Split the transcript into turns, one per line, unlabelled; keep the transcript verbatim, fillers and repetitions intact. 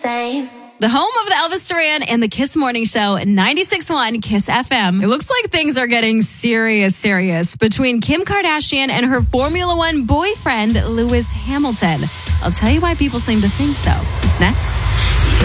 same.
The home of the Elvis Duran and the Kiss Morning Show, ninety-six point one Kiss F M. It looks like things are getting serious, serious between Kim Kardashian and her Formula One boyfriend, Lewis Hamilton. I'll tell you why people seem to think so. It's next.